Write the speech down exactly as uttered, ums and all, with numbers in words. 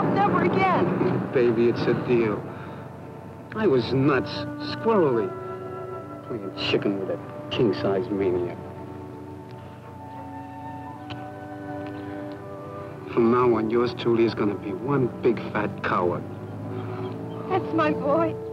Never again. Baby, it's a deal. I was nuts, squirrely, playing chicken with a king-size maniac. From now on, yours truly is gonna be one big fat coward. That's my boy.